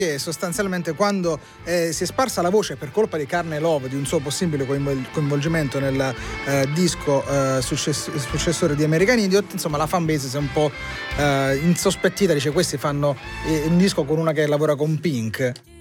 che sostanzialmente quando si è sparsa la voce per colpa di Courtney Love di un suo possibile coinvolgimento nel disco successore di American Idiot, insomma la fanbase si è un po' insospettita, dice questi fanno un disco con una che lavora con Pink.